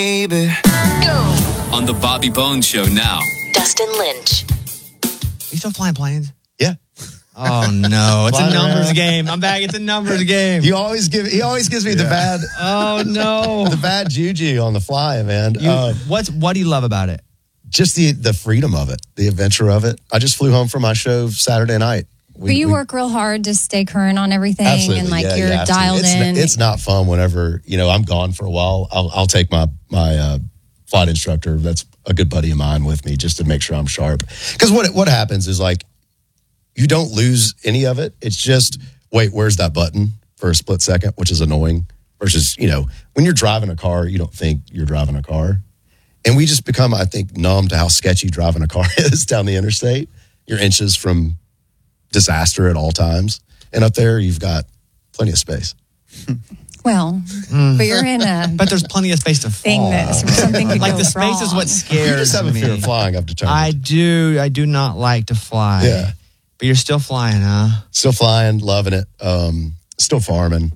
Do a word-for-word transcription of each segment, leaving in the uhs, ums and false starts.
Baby. Go. On the Bobby Bones Show now. Dustin Lynch. You still flying planes? Yeah. Oh no, it's a Flying numbers around. game. I'm back. It's a numbers game. You always give. He always gives me the bad, Oh no. the bad juju on the fly, man. You, Uh, what's what do you love about it? just the the freedom of it, the adventure of it. I just flew home from my show Saturday night. We, But you we- work real hard to stay current on everything, absolutely, and like yeah, you're you have to. dialed it's, in. It's not fun whenever you know I'm gone for a while. I'll, I'll take my my uh, flight instructor. That's a good buddy of mine with me just to make sure I'm sharp. Because what what happens is like you don't lose any of it. It's just wait, where's that button for a split second, which is annoying. Versus you know when you're driving a car, you don't think you're driving a car. And we just become, I think, numb to how sketchy driving a car is down the interstate. You're inches from disaster at all times. And up there, you've got plenty of space. well, but you're in a But there's plenty of space to thing fall. that something could Like go the space wrong. is what You scares just have a me. fear of flying, I've determined. I do. I do not like to fly. Yeah. But you're still flying, huh? Still flying, loving it. Um, still farming.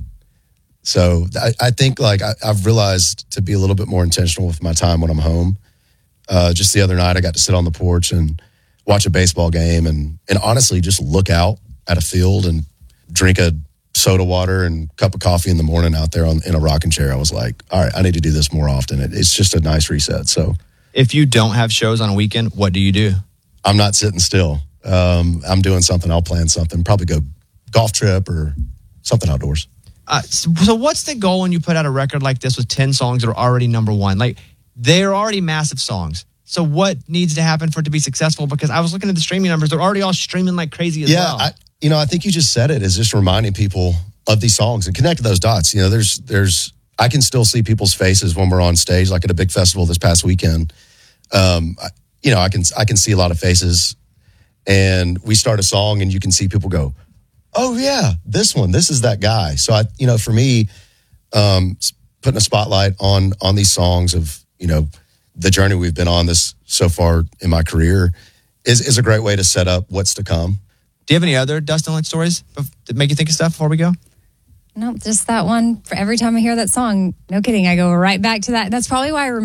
So I, I think like I, I've realized to be a little bit more intentional with my time when I'm home. Uh, just the other night, I got to sit on the porch and watch a baseball game and, and honestly just look out at a field and drink a soda water and cup of coffee in the morning out there on, in a rocking chair. I was like, all right, I need to do this more often. It, it's just a nice reset. So If you don't have shows on a weekend, what do you do? I'm not sitting still. Um, I'm doing something. I'll plan something, probably go golf trip or something outdoors. Uh, so, so what's the goal when you put out a record like this with ten songs that are already number one? Like, they're already massive songs. So what needs to happen for it to be successful? Because I was looking at the streaming numbers. They're already all streaming like crazy as yeah, well. I, you know, I think you just said it is just reminding people of these songs and connecting those dots. You know, there's, there's, I can still see people's faces when we're on stage, like at a big festival this past weekend. Um, I, you know, I can, I can see a lot of faces and we start a song and you can see people go, oh yeah, this one, this is that guy. So I, you know, for me, um, putting a spotlight on, on these songs of, you know, the journey we've been on this so far in my career is, is a great way to set up what's to come. Do you have any other Dustin Lynch stories that make you think of stuff before we go? No, just that one. For every time I hear that song, no kidding, I go right back to that. That's probably why I remember.